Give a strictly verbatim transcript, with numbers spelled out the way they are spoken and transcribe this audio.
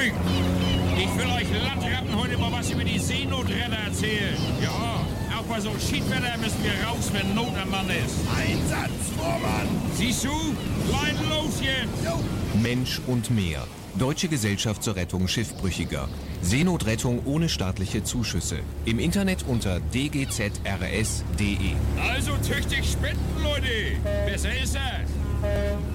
Moin! Ich will euch Landratten heute mal was über die Seenotretter erzählen. Ja, auch bei so Schiedwetter müssen wir raus, wenn Not am Mann ist. Einsatz, Vormann! Siehst du? Leiden los jetzt! Jo. Mensch und Meer. Deutsche Gesellschaft zur Rettung Schiffbrüchiger. Seenotrettung ohne staatliche Zuschüsse. Im Internet unter d g z r s punkt d e. Also tüchtig spenden, Leute! Besser ist er!